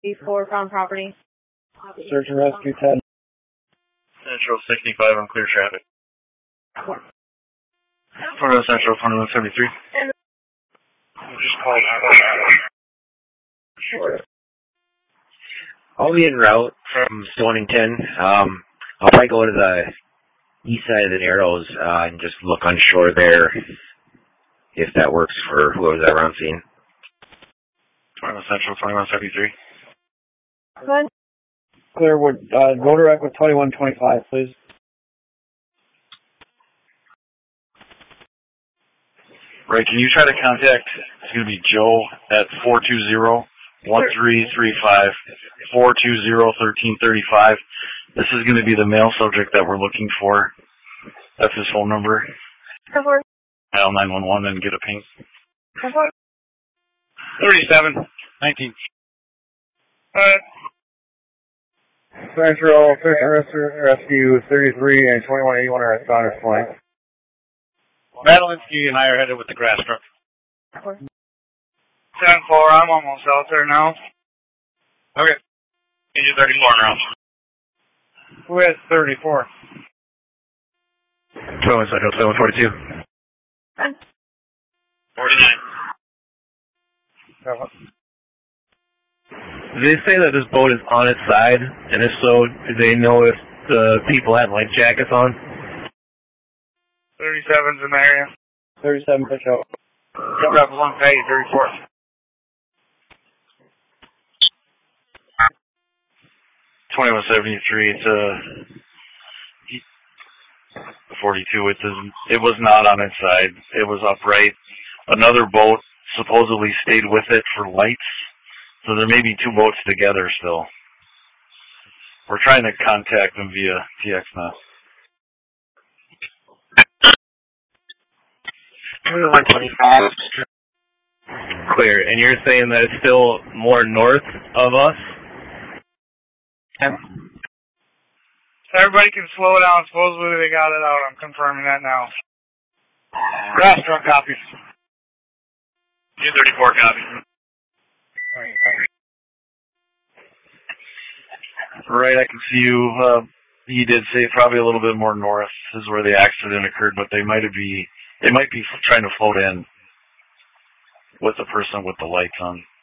Before found property. Search and rescue 10. Central 65 on clear traffic. Florida Central 2173. Just called Sure. I'll be en route from Stonington. I'll probably go to the east side of the Narrows and just look on shore there, if that works for whoever's ever on scene. Florida Central 2173. Good. Clearwood, go direct with 2125, please. Right, can you try to contact, it's going to be Joe at 420-1335, 420-1335. This is going to be the male subject that we're looking for. That's his phone number. Dial 911 and get a ping. 37-19. Central, rescue 33 and 2181 are at Saunders Point. Madelinsky and I are headed with the grass truck. 10-4, I'm almost out there now. Okay. Engine 34 now. With 34. 21 Central, 2142. 49. Did they say that this boat is on its side? And if so, do they know if the people have life jackets on? 37's in the area. 37 push out. Drop along pay, 34. 2173, it's a 42. It was not on its side. It was upright. Another boat supposedly stayed with it for lights. So there may be two boats together still. We're trying to contact them via TXNet. 125. Clear. And you're saying that it's still more north of us? So everybody can slow down. Supposedly they got it out. I'm confirming that now. Grass truck copies. U-34 copy. Right, I can see you. He did say probably a little bit more north is where the accident occurred, but they might be trying to float in with the person with the lights on.